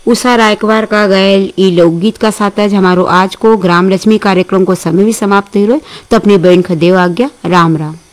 उषा रायकवार का गायल ई लोकगीत का साथ आज हमारो आज को ग्राम लक्ष्मी कार्यक्रम को समय भी समाप्त हो रहा है। तो अपनी बहन का देव आज्ञा, राम राम।